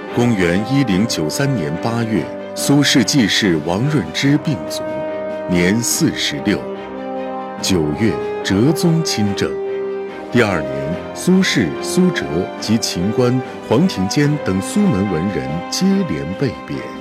公元1093年8月，苏轼继室王润之病卒，年46。9月，哲宗亲政。第2年，苏轼、苏辙及秦观、黄庭坚等苏门文人接连被贬。